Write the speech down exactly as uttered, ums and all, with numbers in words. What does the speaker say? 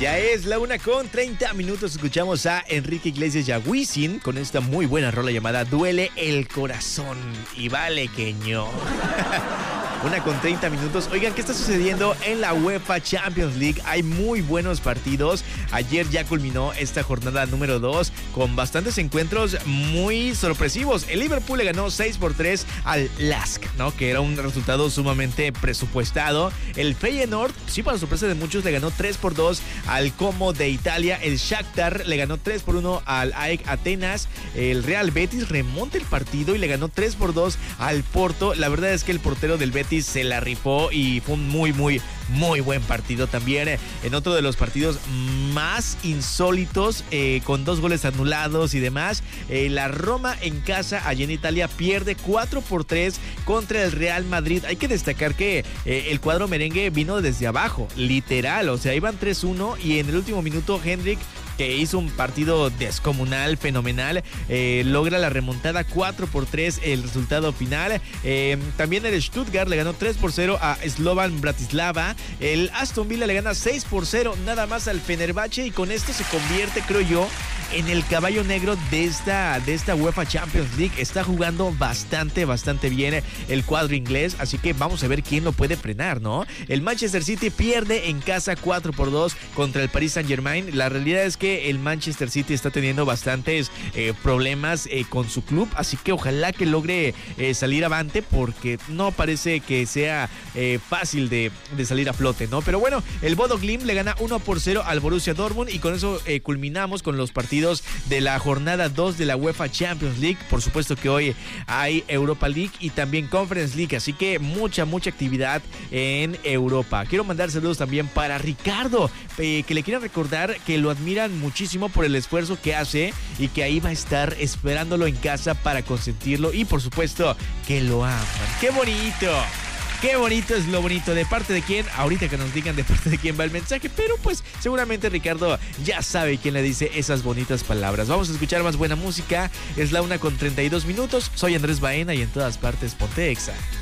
Ya es la una con treinta minutos. Escuchamos a Enrique Iglesias y a Wisin con esta muy buena rola llamada Duele el Corazón. Y vale queño. Una con treinta minutos. Oigan, ¿qué está sucediendo en la UEFA Champions League? Hay muy buenos partidos. Ayer ya culminó esta jornada número dos con bastantes encuentros muy sorpresivos. El Liverpool le ganó seis por tres al Lask, ¿no? Que era un resultado sumamente presupuestado. El Feyenoord, sí, para sorpresa de muchos, le ganó tres por dos al Como de Italia. El Shakhtar le ganó tres por uno al A E C Atenas. El Real Betis remonta el partido y le ganó tres por dos al Porto. La verdad es que el portero del Betis se la rifó y fue un muy, muy, muy buen partido también. En otro de los partidos más insólitos, eh, con dos goles anulados y demás, eh, la Roma en casa, allá en Italia, pierde cuatro por tres contra el Real Madrid. Hay que destacar que eh, el cuadro merengue vino desde abajo, literal, o sea, iban tres uno y en el último minuto Hendrik, que hizo un partido descomunal, fenomenal, eh, logra la remontada cuatro por tres, el resultado final. Eh, también el Stuttgart le ganó tres por cero a Slovan Bratislava. El Aston Villa le gana seis por cero nada más al Fenerbahce y con esto se convierte, creo yo, en el caballo negro de esta, de esta UEFA Champions League. Está jugando bastante, bastante bien el cuadro inglés, así que vamos a ver quién lo puede frenar, ¿no? El Manchester City pierde en casa cuatro por dos contra el Paris Saint-Germain. La realidad es que el Manchester City está teniendo bastantes eh, problemas eh, con su club, así que ojalá que logre eh, salir avante, porque no parece que sea eh, fácil de, de salir a flote, ¿no? Pero bueno, el Bodo Glimt le gana uno por cero al Borussia Dortmund y con eso eh, culminamos con los partidos de la jornada dos de la UEFA Champions League. Por supuesto que hoy hay Europa League y también Conference League, así que mucha, mucha actividad en Europa. Quiero mandar saludos también para Ricardo, eh, que le quiero recordar que lo admiran muchísimo por el esfuerzo que hace y que ahí va a estar esperándolo en casa para consentirlo y por supuesto que lo aman. ¡Qué bonito! Qué bonito es lo bonito. ¿De parte de quién? Ahorita que nos digan de parte de quién va el mensaje, pero pues seguramente Ricardo ya sabe quién le dice esas bonitas palabras. Vamos a escuchar más buena música. Es la una con treinta y dos minutos. Soy Andrés Baena y en todas partes ponte Exa.